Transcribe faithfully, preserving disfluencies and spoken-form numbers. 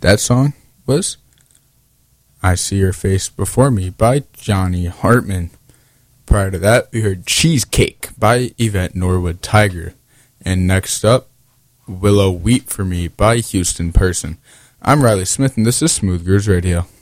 That song was I See Your Face Before Me by Johnny Hartman. Prior to that, we heard Cheesecake by Yvette Norwood Tiger. And next up, Willow Wheat for Me by Houston Person. I'm Riley Smith, and this is Smooth Grooves Radio.